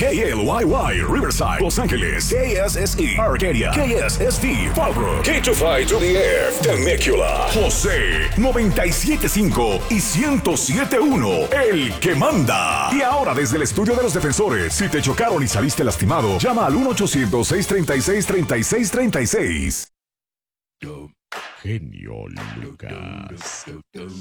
KLYY, Riverside, Los Ángeles. KSSE, Arcadia. KSST, Fallbrook. K25 to the Air, Temecula. José, 97.5 y 107.1, el que manda. Y ahora desde el estudio de los defensores, si te chocaron y saliste lastimado, llama al 1-800-636-3636. Genio Lucas.